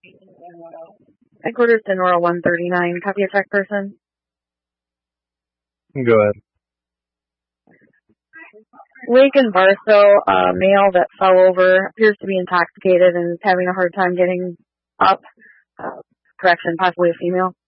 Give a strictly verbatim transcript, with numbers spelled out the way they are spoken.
Headquarters to Nora one thirty-nine. Copy attack person. Go ahead. Lincoln Barstow, uh, male that fell over, appears to be intoxicated and is having a hard time getting up. Uh, correction, possibly a female.